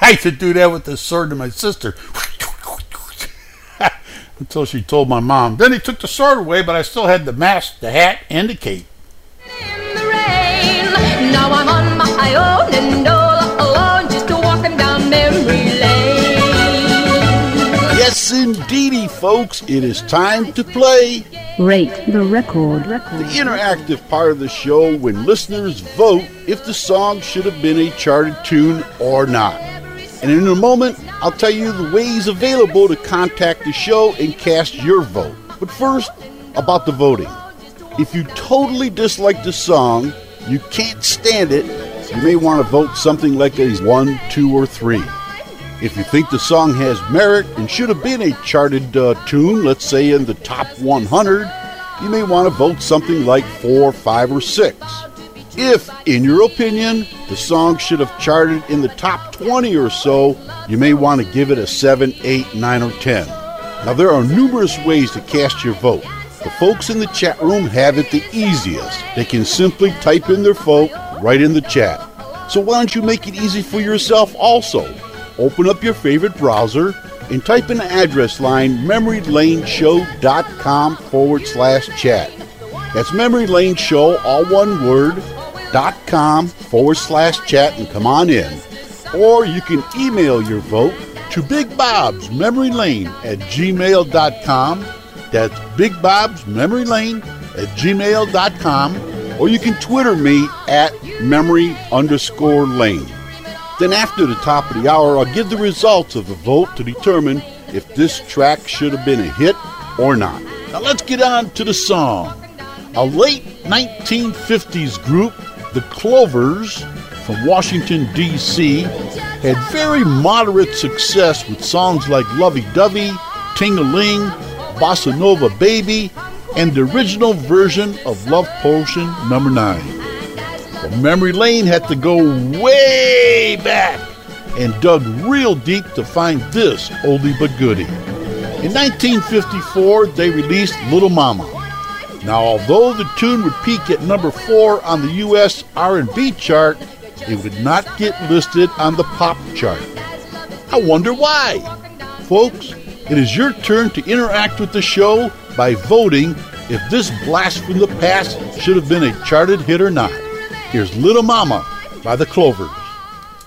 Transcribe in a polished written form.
I used to do that with the sword to my sister. Until she told my mom. Then he took the sword away, but I still had the mask, the hat, and the cape. In the rain, now I'm on my own and all alone, just walking down memory lane. Yes, indeedy, folks, it is time to play Rate the Record. the interactive part of the show when listeners vote if the song should have been a charted tune or not. And in a moment, I'll tell you the ways available to contact the show and cast your vote. But first, about the voting. If you totally dislike the song, you can't stand it, you may want to vote something like a 1, 2, or 3. If you think the song has merit and should have been a charted tune, let's say in the top 100, you may want to vote something like 4, 5, or 6. If, in your opinion, the song should have charted in the top 20 or so, you may want to give it a 7, 8, 9, or 10. Now, there are numerous ways to cast your vote. The folks in the chat room have it the easiest. They can simply type in their vote right in the chat. So why don't you make it easy for yourself also? Open up your favorite browser and type in the address line memorylaneshow.com/chat. That's Memory Lane Show, all one word, .com/chat, and come on in. Or you can email your vote to bigbobsmemorylane@gmail.com. That's bigbobsmemorylane@gmail.com. Or you can Twitter me at @memory_lane. Then after the top of the hour, I'll give the results of the vote to determine if this track should have been a hit or not. Now let's get on to the song. A late 1950s group, the Clovers, from Washington, D.C., had very moderate success with songs like Lovey Dovey, Ting-a-Ling, Bossa Nova Baby, and the original version of Love Potion No. 9. But Memory Lane had to go way back and dug real deep to find this oldie but goodie. In 1954, they released Little Mama. Now, although the tune would peak at number 4 on the U.S. R&B chart, it would not get listed on the pop chart. I wonder why. Folks, it is your turn to interact with the show by voting if this blast from the past should have been a charted hit or not. Here's Little Mama by the Clovers.